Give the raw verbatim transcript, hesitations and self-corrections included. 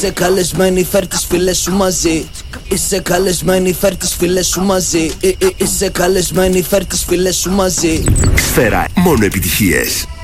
Είσαι καλεσμένη, φέρ τις φίλες σου μαζί. Είσαι καλεσμένη, φέρ τις φίλες σου μαζί. Είσαι καλεσμένη, φέρ τις φίλες σου μαζί. Σφαίρα, μόνο επιτυχίες.